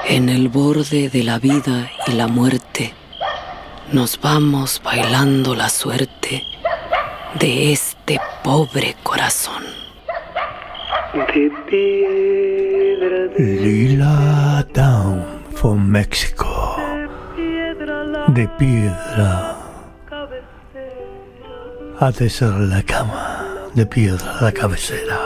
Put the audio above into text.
En el borde de la vida y la muerte, nos vamos bailando la suerte de este pobre corazón. De piedra Lila down from Mexico. De piedra ha de ser la cama, de piedra la cabecera.